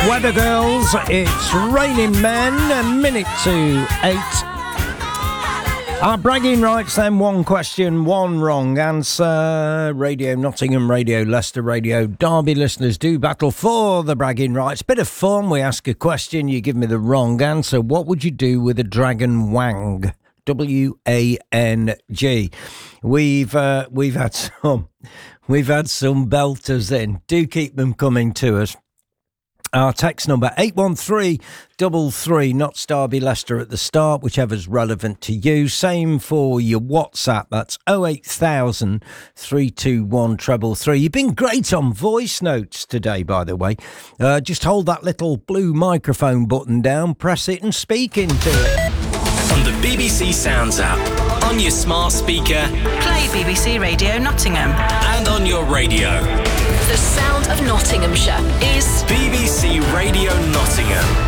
Weather Girls, it's Raining Men, a minute to 8. Our bragging rights then, one question, one wrong answer. Radio Nottingham, Radio Leicester, Radio Derby listeners do battle for the bragging rights. Bit of fun, we ask a question, you give me the wrong answer. What would you do with a dragon wang? W-A-N-G. We've had some belters in. Do keep them coming to us. Our text number 81333, not Derby Leicester at the start, whichever's relevant to you. Same for your WhatsApp, that's 08000 321 333. You've been great on voice notes today, by the way. Just hold that little blue microphone button down, press it and speak into it. On the BBC Sounds app, on your smart speaker, play BBC Radio Nottingham, and on your radio. The sound of Nottinghamshire is BBC Radio Nottingham.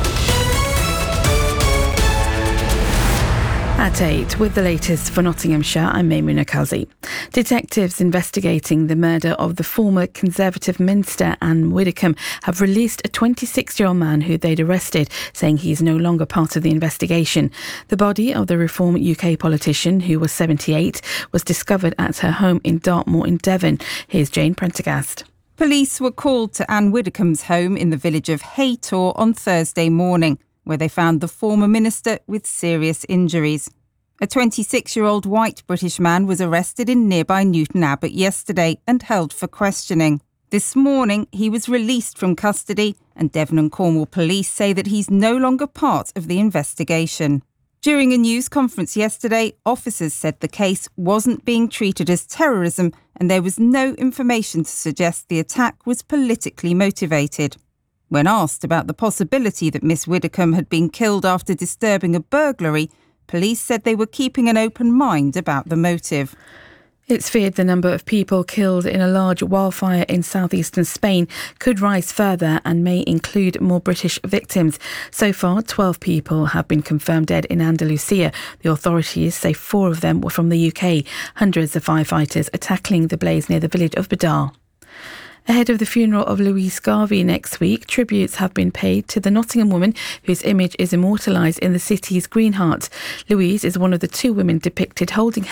At 8, with the latest for Nottinghamshire, I'm Maimuna Kazi. Detectives investigating the murder of the former Conservative Minister Anne Widdecombe have released a 26-year-old man who they'd arrested, saying he's no longer part of the investigation. The body of the Reform UK politician, who was 78, was discovered at her home in Dartmoor in Devon. Here's Jane Prendergast. Police were called to Anne Widdecombe's home in the village of Haytor on Thursday morning, where they found the former minister with serious injuries. A 26-year-old white British man was arrested in nearby Newton Abbot yesterday and held for questioning. This morning, he was released from custody, and Devon and Cornwall police say that he's no longer part of the investigation. During a news conference yesterday, officers said the case wasn't being treated as terrorism and there was no information to suggest the attack was politically motivated. When asked about the possibility that Miss Widdecombe had been killed after disturbing a burglary, police said they were keeping an open mind about the motive. It's feared the number of people killed in a large wildfire in southeastern Spain could rise further and may include more British victims. So far, 12 people have been confirmed dead in Andalusia. The authorities say 4 of them were from the UK. Hundreds of firefighters are tackling the blaze near the village of Badar. Ahead of the funeral of Louise Garvey next week, tributes have been paid to the Nottingham woman whose image is immortalised in the city's Green Heart. Louise is one of the 2 women depicted holding